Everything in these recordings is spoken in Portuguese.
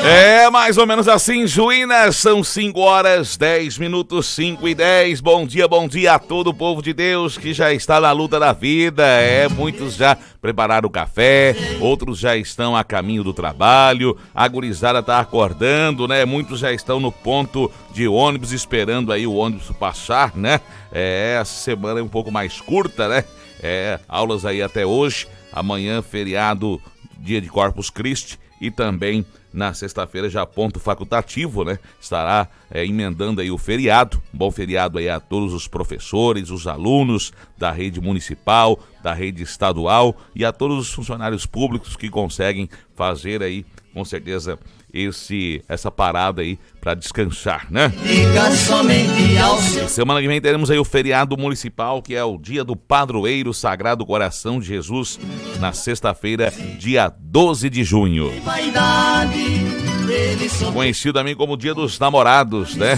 É mais ou menos assim, Juína, são 5h10, 5h10. Bom dia a todo o povo de Deus que já está na luta da vida. Muitos já prepararam o café, outros já estão a caminho do trabalho, a gurizada tá acordando, né? Muitos já estão no ponto de ônibus esperando aí o ônibus passar, né? Essa semana é um pouco mais curta, né? Aulas aí até hoje, amanhã feriado, dia de Corpus Christi, e também na sexta-feira já ponto facultativo, né? Estará emendando aí o feriado. Um bom feriado aí a todos os professores, os alunos da rede municipal, da rede estadual e a todos os funcionários públicos que conseguem fazer aí, com certeza, essa parada aí para descansar, né? E semana que vem teremos aí o feriado municipal, que é o dia do padroeiro Sagrado Coração de Jesus, na sexta-feira, dia 12 de junho. Conhecido também como Dia dos Namorados, né?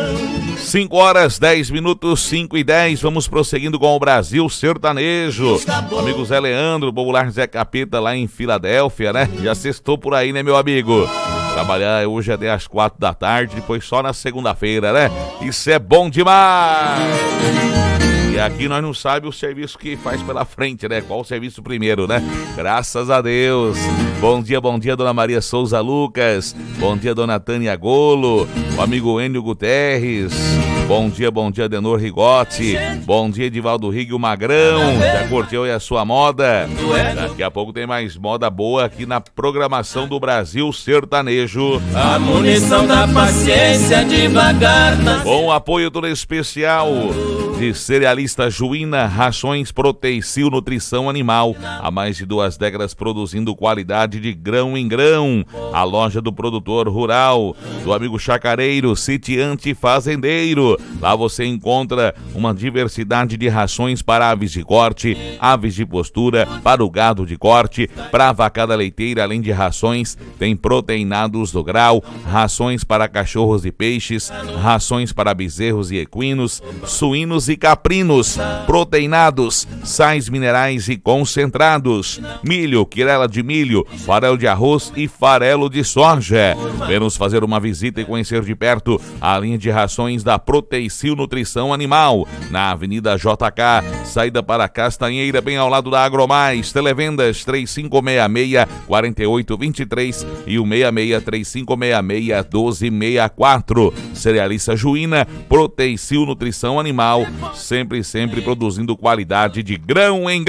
5h10, 5h10, vamos prosseguindo com o Brasil Sertanejo. Amigo Zé Leandro, popular Zé Capeta lá em Filadélfia, né? Já sextou por aí, né, meu amigo? Trabalhar hoje até às 4 da tarde, depois só na segunda-feira, né? Isso é bom demais! E aqui nós não sabemos o serviço que faz pela frente, né? Qual o serviço primeiro, né? Graças a Deus. Bom dia, Dona Maria Souza Lucas. Bom dia, Dona Tânia Golo. O amigo Enio Guterres. Bom dia, Adenor Rigotti. Bom dia, Edivaldo Rigue, o Magrão. Já curtiu aí a sua moda? Daqui a pouco tem mais moda boa aqui na programação do Brasil Sertanejo. A munição da paciência devagar. Com o apoio todo especial de Cerealista Juína, rações Proteicil Nutrição Animal. Há mais de 2 décadas produzindo qualidade de grão em grão. A loja do produtor rural, do amigo chacareiro, sitiante fazendeiro. Lá você encontra uma diversidade de rações para aves de corte, aves de postura, para o gado de corte, para a vacada leiteira, além de rações, tem proteinados do grau, rações para cachorros e peixes, rações para bezerros e equinos, suínos e caprinos, proteinados, sais minerais e concentrados, milho, quirela de milho, farelo de arroz e farelo de soja. Vem nos fazer uma visita e conhecer de perto a linha de rações da Proteicil Nutrição Animal, na Avenida JK, saída para Castanheira, bem ao lado da Agromais. Televendas 3566-4823 e o 66-3566-1264. Cerealista Juína, Proteicil Nutrição Animal, sempre produzindo qualidade de grão em grão.